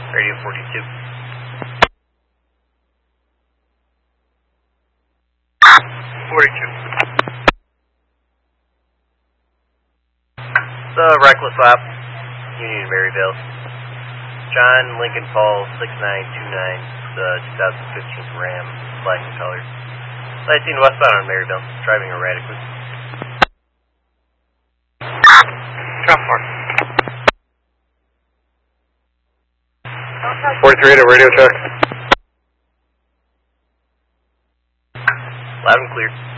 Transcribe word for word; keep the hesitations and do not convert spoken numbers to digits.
Radio forty-two. forty-two. The reckless lap, Union Maryville. John Lincoln Paul six nine two nine, the twenty fifteen Ram, black in color. Last seen westbound on Maryville, driving erratically. Drop four. forty-three to radio check. Loud and clear.